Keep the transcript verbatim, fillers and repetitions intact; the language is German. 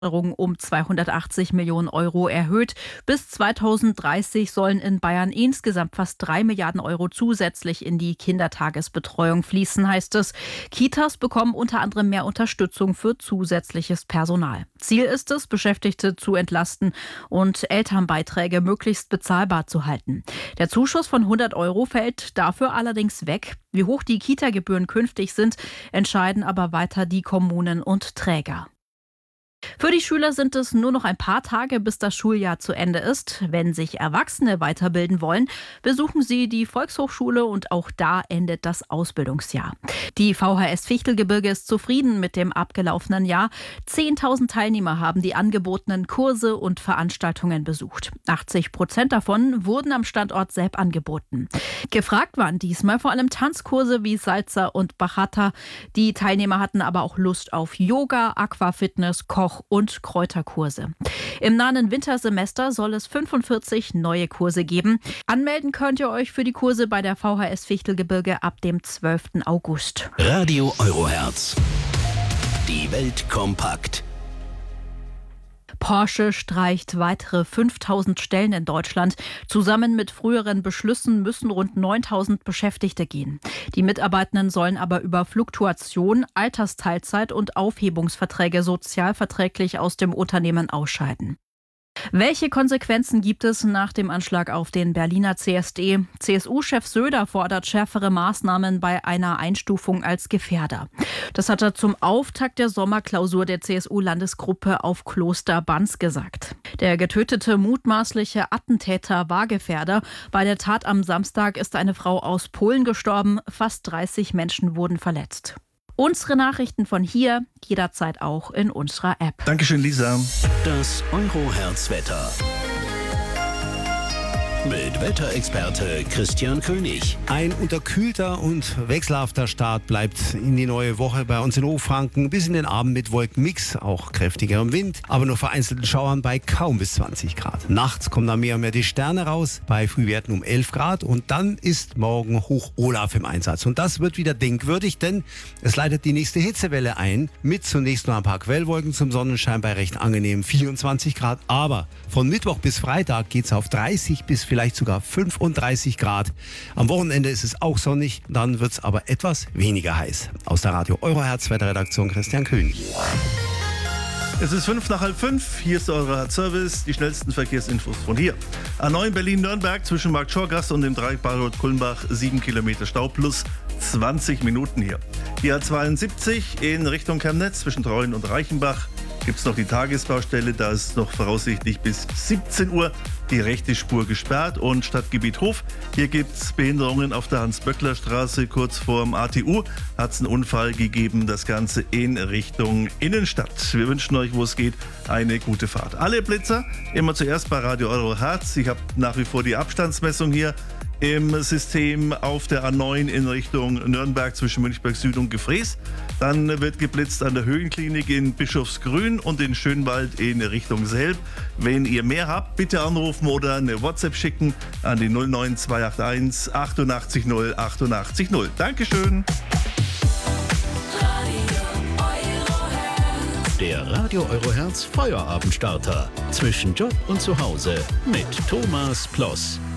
um zweihundertachtzig Millionen Euro erhöht. Bis zweitausenddreißig sollen in Bayern insgesamt fast drei Milliarden Euro zusätzlich in die Kindertagesbetreuung fließen, heißt es. Kitas bekommen unter anderem mehr Unterstützung für zusätzliches Personal. Ziel ist es, Beschäftigte zu entlasten und Elternbeiträge möglichst bezahlbar zu halten. Der Zuschuss von hundert Euro fällt dafür allerdings weg. Wie hoch die Kita-Gebühren künftig sind, entscheiden aber weiter die Kommunen und Träger. Für die Schüler sind es nur noch ein paar Tage, bis das Schuljahr zu Ende ist. Wenn sich Erwachsene weiterbilden wollen, besuchen sie die Volkshochschule und auch da endet das Ausbildungsjahr. Die V H S Fichtelgebirge ist zufrieden mit dem abgelaufenen Jahr. zehntausend Teilnehmer haben die angebotenen Kurse und Veranstaltungen besucht. achtzig Prozent davon wurden am Standort Selb angeboten. Gefragt waren diesmal vor allem Tanzkurse wie Salsa und Bachata. Die Teilnehmer hatten aber auch Lust auf Yoga, Aquafitness, Koch und Kräuterkurse. Im nahen Wintersemester soll es fünfundvierzig neue Kurse geben. Anmelden könnt ihr euch für die Kurse bei der V H S Fichtelgebirge ab dem zwölften August. Radio Euroherz. Die Welt kompakt. Porsche streicht weitere fünftausend Stellen in Deutschland. Zusammen mit früheren Beschlüssen müssen rund neuntausend Beschäftigte gehen. Die Mitarbeitenden sollen aber über Fluktuation, Altersteilzeit und Aufhebungsverträge sozialverträglich aus dem Unternehmen ausscheiden. Welche Konsequenzen gibt es nach dem Anschlag auf den Berliner C S D? C S U-Chef Söder fordert schärfere Maßnahmen bei einer Einstufung als Gefährder. Das hat er zum Auftakt der Sommerklausur der C S U-Landesgruppe auf Kloster Banz gesagt. Der getötete mutmaßliche Attentäter war Gefährder. Bei der Tat am Samstag ist eine Frau aus Polen gestorben. Fast dreißig Menschen wurden verletzt. Unsere Nachrichten von hier, jederzeit auch in unserer App. Dankeschön, Lisa. Das Euroherz-Wetter. Mit Wetterexperte Christian König. Ein unterkühlter und wechselhafter Start bleibt in die neue Woche bei uns in Hochfranken. Bis in den Abend mit Wolkenmix, auch kräftigerem Wind, aber nur vereinzelten Schauern bei kaum bis zwanzig Grad. Nachts kommen da mehr und mehr die Sterne raus, bei Frühwerten um elf Grad. Und dann ist morgen Hoch Olaf im Einsatz. Und das wird wieder denkwürdig, denn es leitet die nächste Hitzewelle ein. Mit zunächst noch ein paar Quellwolken zum Sonnenschein bei recht angenehmen vierundzwanzig Grad. Aber von Mittwoch bis Freitag geht es auf dreißig bis vielleicht sogar fünfunddreißig Grad. Am Wochenende ist es auch sonnig, dann wird es aber etwas weniger heiß. Aus der Radio Euroherz Wetterredaktion Christian König. Es ist fünf nach halb fünf. Hier ist der Euroherz-Service. Die schnellsten Verkehrsinfos von hier. A neun Berlin-Nürnberg zwischen Markt Schorgast und dem Dreieck Bayreuth-Kulmbach. sieben Kilometer Stau plus zwanzig Minuten hier. Die A zweiundsiebzig in Richtung Chemnitz zwischen Treuen und Reichenbach. Gibt es noch die Tagesbaustelle, da ist noch voraussichtlich bis siebzehn Uhr die rechte Spur gesperrt. Und Stadtgebiet Hof, hier gibt es Behinderungen auf der Hans-Böckler-Straße, kurz vorm A T U. Hat es einen Unfall gegeben, das Ganze in Richtung Innenstadt. Wir wünschen euch, wo es geht, eine gute Fahrt. Alle Blitzer immer zuerst bei Radio Euroherz. Ich habe nach wie vor die Abstandsmessung hier im System auf der A neun in Richtung Nürnberg zwischen Münchberg Süd und Gefrees. Dann wird geblitzt an der Höhenklinik in Bischofsgrün und in Schönwald in Richtung Selb. Wenn ihr mehr habt, bitte anrufen oder eine WhatsApp schicken an die null neun zwei acht eins achtundachtzig null achtundachtzig null. Dankeschön. Der Radio Euroherz Feuerabendstarter. Zwischen Job und Zuhause mit Thomas Ploss.